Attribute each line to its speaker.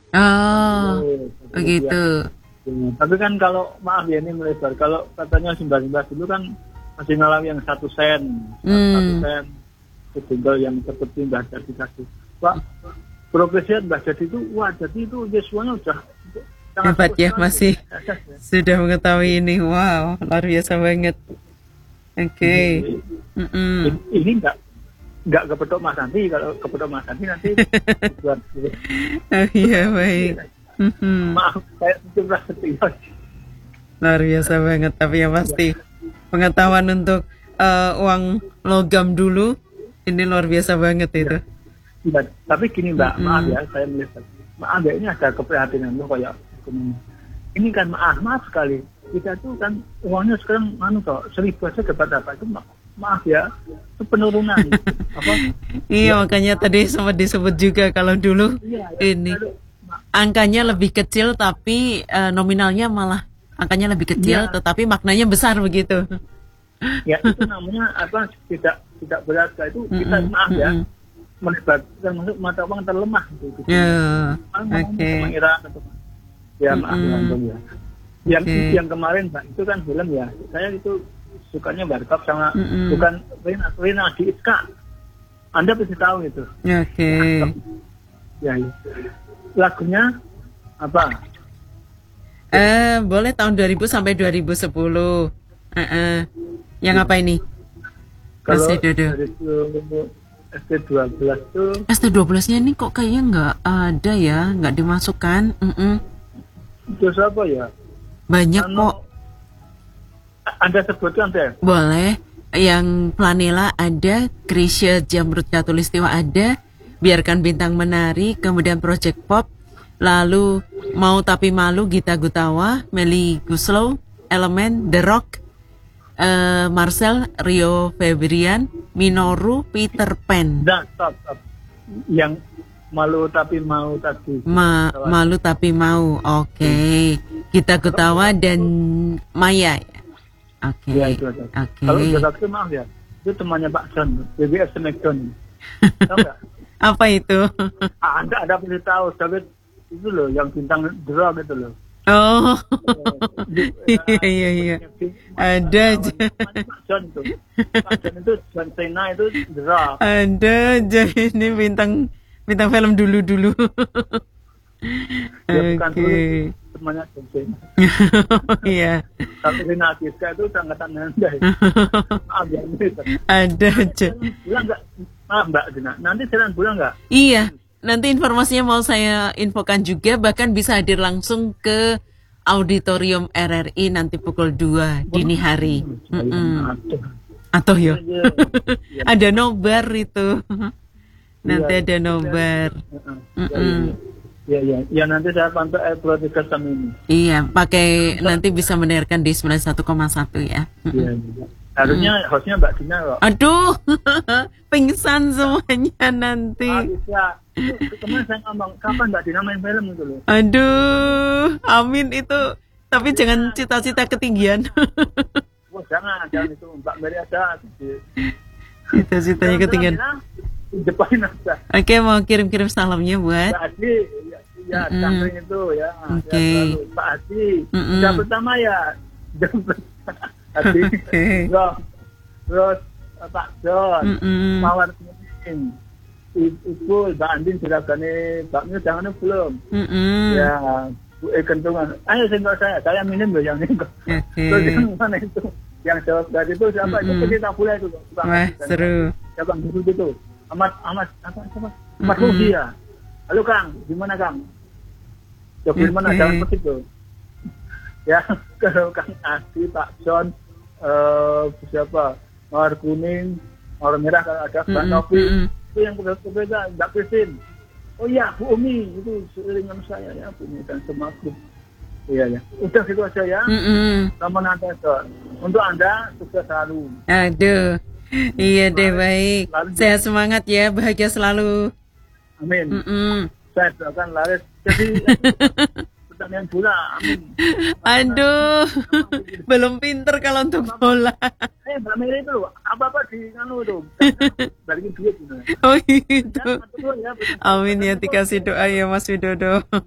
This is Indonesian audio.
Speaker 1: Oh,
Speaker 2: Kemudian,
Speaker 1: begitu.
Speaker 2: tapi kan kalau maaf ya ini melebar. Kalau katanya simbah-simbah dulu kan masih ngalami yang 1 sen, satu
Speaker 1: Hmm,
Speaker 2: sen, sejengkal yang seperti Mbah Jadi tadi. Pak, progresnya Mbah Jadi itu, wah jadi itu Yesuanya udah sangat
Speaker 1: hebat
Speaker 2: bagus
Speaker 1: ya,
Speaker 2: sekali.
Speaker 1: masih
Speaker 2: Dahsyat ya.
Speaker 1: sudah mengetahui ini. Wow, luar biasa banget. Oke.
Speaker 2: Ini,
Speaker 1: Mm-mm.
Speaker 2: ini nggak kepetok Mas Andi. Kalau kepetok Mas Andi nanti buat
Speaker 1: Oh iya, baik. Mhm.
Speaker 2: maaf kayak curah setia.
Speaker 1: Luar biasa banget, tapi yang pasti pengetahuan untuk uang logam dulu ini luar biasa banget
Speaker 2: Ya,
Speaker 1: itu.
Speaker 2: ya. Tapi gini Mbak, maaf
Speaker 1: Mm-mm.
Speaker 2: ya saya melihat. Maaf ya ini ada keprihatinan loh kayak ini kan maaf sekali. Kita tuh kan uangnya sekarang kok 1.000 aja dapat apa itu maaf ya itu penurunan apa
Speaker 1: Iya,
Speaker 2: ya
Speaker 1: makanya tadi sempat disebut juga kalau dulu
Speaker 2: iya ya
Speaker 1: ini
Speaker 2: kalau
Speaker 1: angkanya lebih kecil tapi nominalnya malah angkanya lebih kecil
Speaker 2: iya
Speaker 1: tetapi maknanya besar begitu.
Speaker 2: ya itu namanya apa tidak berat itu kita
Speaker 1: Mm-mm,
Speaker 2: maaf ya
Speaker 1: mm-mm.
Speaker 2: melibatkan masuk mata uang terlemah gitu.
Speaker 1: Ya,
Speaker 2: Ngomongnya
Speaker 1: oke.
Speaker 2: sama Irak atau ya maaf ya
Speaker 1: Mm-mm,
Speaker 2: Antum ya.
Speaker 1: oke.
Speaker 2: Yang kemarin Mbak itu kan film ya. Saya itu sukanya Barkop sama
Speaker 1: Mm-mm,
Speaker 2: bukan Rina di Iska. Anda pasti tahu itu.
Speaker 1: oke.
Speaker 2: Ya, ya. Lagunya apa?
Speaker 1: Boleh tahun 2000 sampai 2010. Yang apa ini? Mas
Speaker 2: Kalau
Speaker 1: Dodo.
Speaker 2: dari SD 12 tuh
Speaker 1: ST12-nya ini kok kayaknya nggak ada ya, nggak dimasukkan.
Speaker 2: itu apa ya?
Speaker 1: Banyak kok.
Speaker 2: Anu, Anda sebutkan deh.
Speaker 1: Boleh. Yang Planela ada, Krisya Jamrut Khatulistiwa ada, Biarkan Bintang Menari, kemudian Project Pop, lalu Mau Tapi Malu Gita Gutawa, Melly Guslow, Element, The Rock, Marcel, Rio Febrian, Minoru, Peter Pan.
Speaker 2: Nah, stop. Yang malu tapi mau tadi.
Speaker 1: Malu Tapi Mau, oke. Gita Gutawa dan Maya. Oke,
Speaker 2: Ya itu aja.
Speaker 1: oke.
Speaker 2: Kalau udah satu maaf ya, itu temannya Pak John, BBS Smackdown. Tahu nggak?
Speaker 1: Apa itu?
Speaker 2: Anda ada perlu tahu, tapi itu loh yang bintang draw gitu loh.
Speaker 1: Oh, iya,
Speaker 2: Ya,
Speaker 1: iya, iya. Ada aja.
Speaker 2: Pak John itu. Pak John itu John Cena itu draw.
Speaker 1: Ada aja ini bintang bintang film dulu-dulu.
Speaker 2: Dia bukan dulu
Speaker 1: Oke.
Speaker 2: temannya John Cena.
Speaker 1: Iya.
Speaker 2: Tapi Rina Kiska itu angkatan Anda. Maaf ya, ini.
Speaker 1: Ada aja.
Speaker 2: Bulan nggak? Maaf Mbak Dina, nanti jalan bulan nggak?
Speaker 1: Iya. Nanti informasinya mau saya infokan juga, bahkan bisa hadir langsung ke auditorium RRI nanti pukul 2 dini hari.
Speaker 2: Aduh.
Speaker 1: Atau ya,
Speaker 2: Iya.
Speaker 1: ada nobar itu. Nanti
Speaker 2: Iya.
Speaker 1: ada nobar.
Speaker 2: Ya nanti saya pantau Pro 3 ini.
Speaker 1: Iya, pakai nanti bisa mendengarkan di 91,1 ya.
Speaker 2: Iya. Harusnya hostnya Mbak Dina kok.
Speaker 1: Aduh, pingsan semuanya nanti.
Speaker 2: Bisa. Itu kemarin saya ngomong, kapan Mbak Dina main film itu loh.
Speaker 1: Aduh, amin itu. Tapi jangan cita-cita ketinggian.
Speaker 2: Wah jangan itu Mbak Mary ada.
Speaker 1: Cita-citanya ketinggian.
Speaker 2: Depanin aja.
Speaker 1: Oke, mau kirim-kirim salamnya buat.
Speaker 2: Pak Adi, ya samping itu ya.
Speaker 1: Oke.
Speaker 2: Ya, selalu. Pak Adi, yang pertama ya. Adi,
Speaker 1: Oke.
Speaker 2: terus Pak John, Mawar Kuning, Ibu, Mbak Andin Jiragane, Mbak Mil jangan belum. Ya, Bu Kentungan. Ayo senggol saya minum loh yang ini.
Speaker 1: Oke.
Speaker 2: Terus yang mana itu? Yang jawab dari itu siapa? Itu kita pula itu.
Speaker 1: Wah, seru.
Speaker 2: Siapa dulu itu? Ahmad apa siapa? Ahmad Ruhi ya. Halo Kang, gimana Kang? Ya gimana
Speaker 1: Oke.
Speaker 2: jangan petik tuh. Ya, kalau Kang Adi, Pak John, siapa? Mawar kuning, mawar merah kalau ada Mbak Novi. Itu yang berbeda, Mbak Christine. Oh iya, Bu Umi, itu seiringan saya ya, Bu Umi dan semua grup. Iya ya. Udah gitu aja ya. Sama nanti untuk Anda sukses selalu.
Speaker 1: Aduh. Iya deh, baik. Sehat semangat ya, bahagia selalu.
Speaker 2: Amin. Saya doakan laris. Jadi pertandingan bola. Amin.
Speaker 1: Aduh, belum pinter kalau untuk bola.
Speaker 2: Mbak Mary itu loh, apa-apa di nganu itu. Balikin duit gitu.
Speaker 1: Oh gitu.
Speaker 2: Ya,
Speaker 1: Amin ya, dikasih doa ya Mas Widodo.